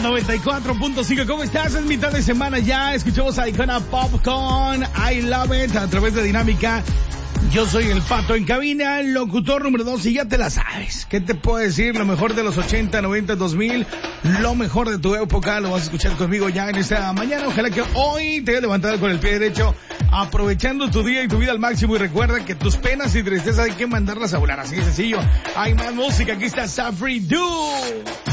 94.5. ¿Cómo estás? Es mitad de semana ya. Escuchamos a Icona Pop con I Love It a través de Dinámica. Yo soy el Pato en cabina, el locutor número 2 y ya te la sabes. ¿Qué te puedo decir? Lo mejor de los 80, 90, 2000, lo mejor de tu época lo vas a escuchar conmigo ya en esta mañana. Ojalá que hoy te hayas levantado con el pie derecho, aprovechando tu día y tu vida al máximo. Y recuerda que tus penas y tristezas hay que mandarlas a volar, así de sencillo. Hay más música, aquí está Safri Duo.